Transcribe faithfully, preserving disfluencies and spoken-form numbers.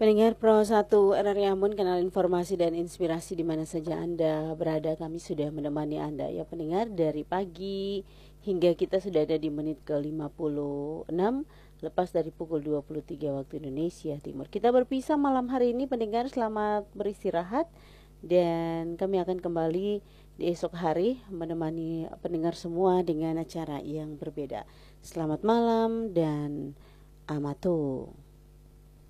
Pendengar Pro satu R R I Ambon, kanal informasi dan inspirasi di mana saja Anda berada, kami sudah menemani Anda ya pendengar dari pagi hingga kita sudah ada di menit ke lima puluh enam lepas dari pukul dua puluh tiga waktu Indonesia Timur. Kita berpisah malam hari ini pendengar, selamat beristirahat dan kami akan kembali di esok hari menemani pendengar semua dengan acara yang berbeda. Selamat malam dan amato.